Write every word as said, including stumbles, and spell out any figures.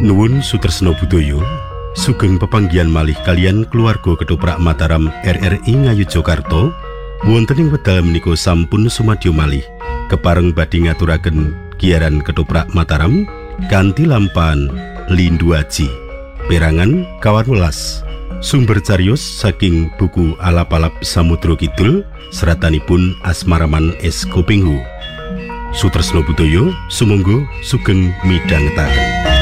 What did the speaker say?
Nuwun sutresna budaya, sugeng pepanggihan malih kalian keluarga Ketoprak Mataram R R I Ngayogyakarta. Wonten ing wekdal menika sampun sumadyo malih kepareng badhe ngaturaken giaran Ketoprak Mataram kanthi lampahan Lindhu Aji. Perangan kawan welas. Sumber cariyos saking buku Alap-alap Samudra Kidul seratanipun Asmaraman S. Kopinghu. Sutresna budaya sumangga sugeng midhangetaken.